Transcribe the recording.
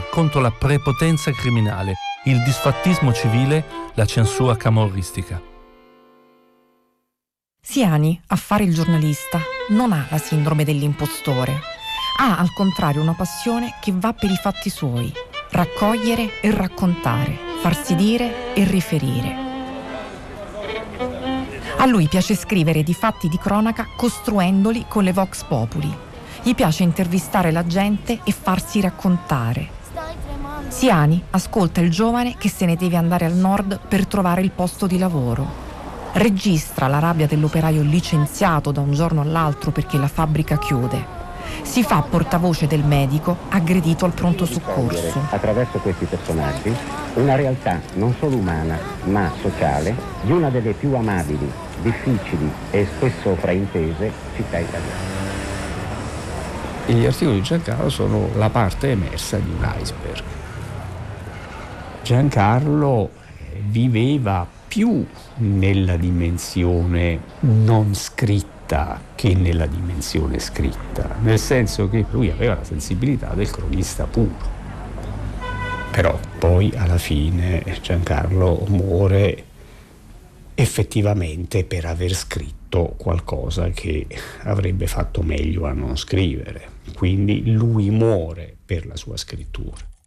contro la prepotenza criminale, il disfattismo civile, la censura camorristica. Siani, a fare il giornalista, non ha la sindrome dell'impostore. Ha al contrario una passione che va per i fatti suoi: raccogliere e raccontare, farsi dire e riferire. A lui piace scrivere di fatti di cronaca costruendoli con le vox populi. Gli piace intervistare la gente e farsi raccontare. Siani ascolta il giovane che se ne deve andare al nord per trovare il posto di lavoro. Registra la rabbia dell'operaio licenziato da un giorno all'altro perché la fabbrica chiude. Si fa portavoce del medico aggredito al pronto soccorso. Attraverso questi personaggi una realtà non solo umana ma sociale di una delle più amabili, difficili e spesso fraintese città italiane. E gli articoli di Giancarlo sono la parte emersa di un iceberg. Giancarlo viveva più nella dimensione non scritta che nella dimensione scritta, nel senso che lui aveva la sensibilità del cronista puro. Però poi alla fine Giancarlo muore effettivamente per aver scritto qualcosa che avrebbe fatto meglio a non scrivere. Quindi lui muore per la sua scrittura.